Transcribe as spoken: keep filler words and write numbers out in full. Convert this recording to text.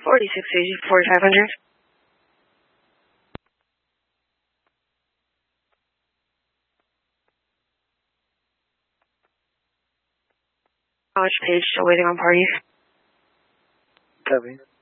forty-six eighty, forty-five hundred. College Page, still waiting on party. Copy.